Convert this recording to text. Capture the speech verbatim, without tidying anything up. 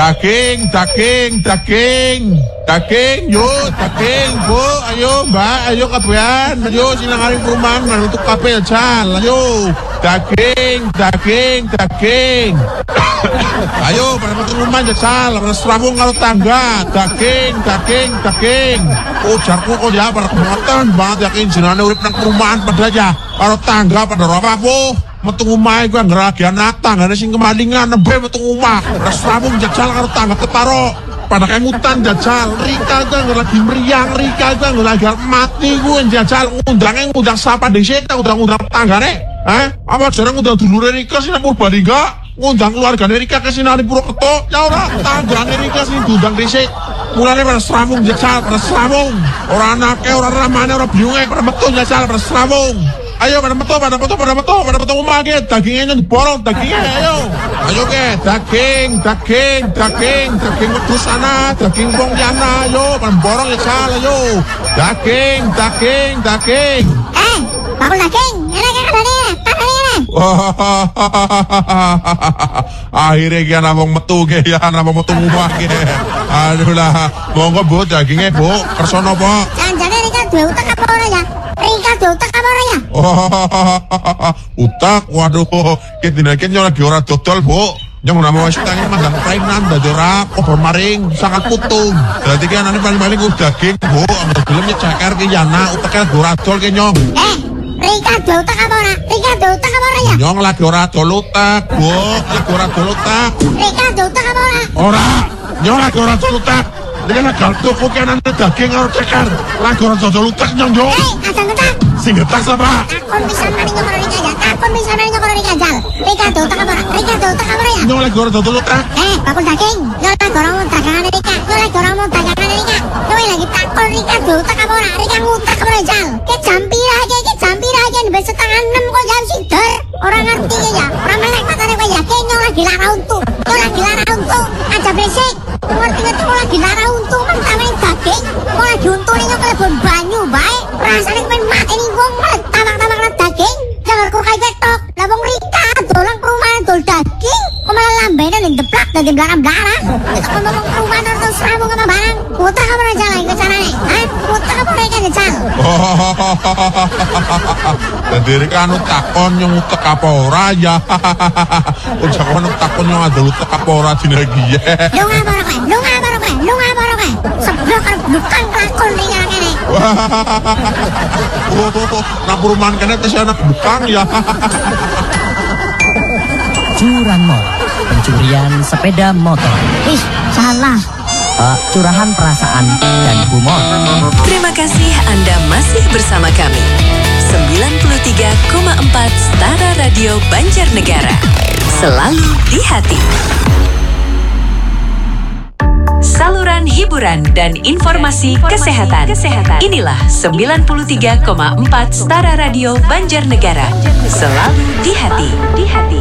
Daging, daging, daging, daging, yuk, daging, bu, ayo mbak, ayo kabehan, ayo sinangari perumahan, menutup kabel jal, ayo, daging, daging, daging, ayo pada menutup rumah jal, pada serabung kalau tangga, daging, daging, daging, oh jarku kok ya, pada kemotan banget yakin jenane urip nang perumahan pada aja, kalau tangga pada apa bu? Metu omah iku ngragian tanggane sing kemalingan nembe metu omah. Res rabung jajal karo tangga ketaro. Pada kengutan jajal, Rika itu lagi meriang, Rika itu lagi mati gue jajal ngundangnya ngundang siapa dhisik ta ngundang-ngundang tanggane. Eh, apa jarang ngundang dulure Rika sing Purbalingga? Ngundang keluargane Rika ke Sinari Purwokerto. Ya ora, tanggane Rika sing diundang dhisik. Mulane pada serabung jajal, pada serabung. Ora anake, ora ramane, ora biunge, pada metu jajal, pada serabung. Ayo pada metu, pada metu, pada metu, pada metu omah ke dagingnya diborong, dagingnya ayo. Ayo ke daging, daging, daging, daging wedhus sana, daging wong yana, ayo pada borong ya sal, ayo. Daging, daging, daging. Eh, bakul daging, enak kan ada nih, akhirnya ki ana wong metu ke ya, ana wong metu omah ke. Aduh lah, monggo Bu dagingnya Bu, kersa napa? Jangan-jangan Rika duwe utek apa ora ya? Rika duwe utek apa ora ya? Utak, waduh, kita dinaikin yang lagi ora dodol Bu. Yang nama wis tangi mandang prainan dadi ora kober maring sangat putung. Dadi ki anane paling-paling ku daging Bu, ambil gelem nyecaker ki yana uteke ora dol ki nyong. Eh, Rika duwe utek apa ora? Rika duwe utek apa ora ya? Nyong lagi ora dol utek, Bu, lagi ora dol utek. Rika duwe utek apa ora? Ora, nyong lagi ora dol utek. Dia nak galto kok kan anda daging karo ceker. Lagi ora dol utek nyong nyong. Eh, asal ngetak. Sing getak sapa? Takon bisa nari nyokor Rika jal. Takon bisa nari nyokor Rika jal. Rika duwe utek apa ora? Rika duwe utek apa ora ya? Nyong lagi ora dol utek. Eh, bakul daging. Nyong lagi ora mau dagangan Rika. Nyong lagi ora mau dagangan Rika. Nyong lagi takon Rika duwe utek apa ora? Rika ngutek apa ora jal? Ke jam pira aja, ke jam pira aja wis setengah enam kok jam sider. Ora ngerti ya. Ora melek matane kowe ya. Nyong lagi lara untu. Nyong lagi lara untu. Aja berisik. Ngerti-ngerti kok lagi lara untu mentane daging. Kok lagi untune nyong kelebon banyu bae. Rasane pengen mati ning wong tamak-tamak daging. Jangan kok kayak ketok. Lah wong Rika dolang perumahan dol daging. Kok malah lambene ning deplak dadi blaram-blaram. Kita ngomong perumahan terus serabung sama barang. Utek apa ora jalan ke sanane? Hah? Utek apa ora kan jal? Dadi Rika anu takon nyong utek apa ora ya. Kok jakono takon nyong ada utek apa ora dina iki. Lu ngapa kowe? Lu ngapa kowe? Lu ngapa kowe? Seblok karo bukan lakon ning kene. Oh, nang perumahan kene tes anak bukang ya. Curanmor, pencurian sepeda motor. Ih, salah. Uh, curahan perasaan dan humor. Terima kasih Anda masih bersama kami. sembilan puluh tiga koma empat Stara Radio Banjarnegara. Selalu di hati. Saluran hiburan dan informasi, informasi kesehatan. kesehatan. Inilah sembilan puluh tiga koma empat Stara Radio Banjarnegara. Selalu di hati. Di hati.